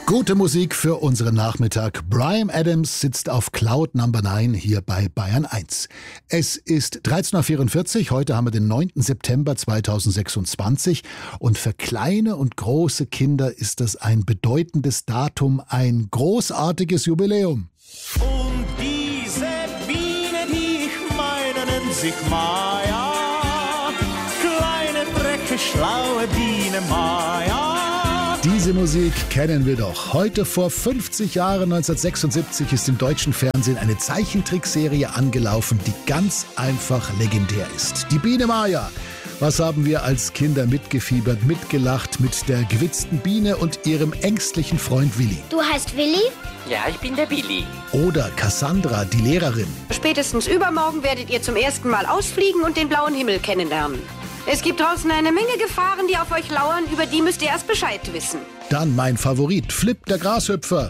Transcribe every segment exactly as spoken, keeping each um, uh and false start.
Gute Musik für unseren Nachmittag. Bryan Adams sitzt auf Cloud Number neun hier bei Bayern eins. Es ist dreizehn Uhr vierundvierzig, heute haben wir den neunten September zweitausendsechsundzwanzig und für kleine und große Kinder ist das ein bedeutendes Datum, ein großartiges Jubiläum. Und diese Biene, die ich meine, nennt sich Maya. Kleine, drecke, schlaue Biene Maya. Diese Musik kennen wir doch. Heute vor fünfzig Jahren, neunzehnhundertsechsundsiebzig, ist im deutschen Fernsehen eine Zeichentrickserie angelaufen, die ganz einfach legendär ist. Die Biene Maya. Was haben wir als Kinder mitgefiebert, mitgelacht mit der gewitzten Biene und ihrem ängstlichen Freund Willi? Du heißt Willi? Ja, ich bin der Willi. Oder Cassandra, die Lehrerin. Spätestens übermorgen werdet ihr zum ersten Mal ausfliegen und den blauen Himmel kennenlernen. Es gibt draußen eine Menge Gefahren, die auf euch lauern, über die müsst ihr erst Bescheid wissen. Dann mein Favorit, Flip, der Grashüpfer.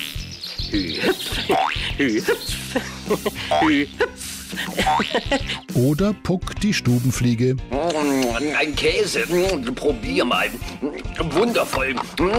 Hüpf, hüpf, hüpf. Oder Puck, die Stubenfliege. Ein Käse, probier mal. Wundervoll.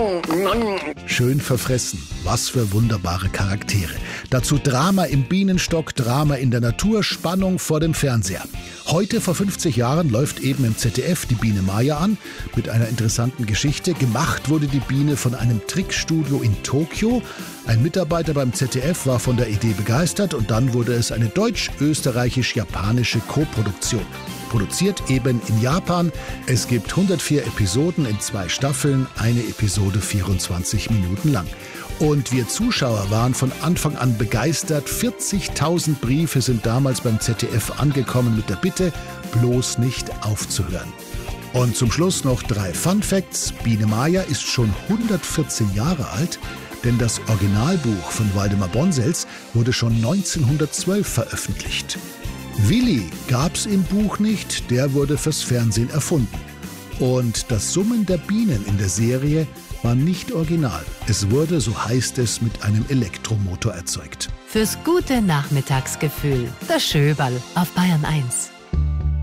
Schön verfressen. Was für wunderbare Charaktere. Dazu Drama im Bienenstock, Drama in der Natur, Spannung vor dem Fernseher. Heute, vor fünfzig Jahren, läuft eben im Z D F die Biene Maya an mit einer interessanten Geschichte. Gemacht wurde die Biene von einem Trickstudio in Tokio. Ein Mitarbeiter beim Z D F war von der Idee begeistert und dann wurde es eine deutsch-österreichisch-japanische Koproduktion. Produziert eben in Japan. Es gibt hundertvier Episoden in zwei Staffeln, eine Episode vierundzwanzig Minuten lang. Und wir Zuschauer waren von Anfang an begeistert. vierzigtausend Briefe sind damals beim Z D F angekommen mit der Bitte, bloß nicht aufzuhören. Und zum Schluss noch drei Fun Facts. Biene Maya ist schon hundertvierzehn Jahre alt, denn das Originalbuch von Waldemar Bonsels wurde schon neunzehnhundertzwölf veröffentlicht. Willi gab's im Buch nicht, der wurde fürs Fernsehen erfunden. Und das Summen der Bienen in der Serie war nicht original. Es wurde, so heißt es, mit einem Elektromotor erzeugt. Fürs gute Nachmittagsgefühl. Das Schöberl auf Bayern eins.